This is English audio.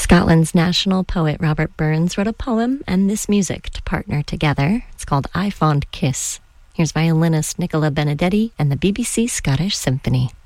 Scotland's national poet Robert Burns wrote a poem and this music to partner together. It's called I Fond Kiss. Here's violinist Nicola Benedetti and the BBC Scottish Symphony.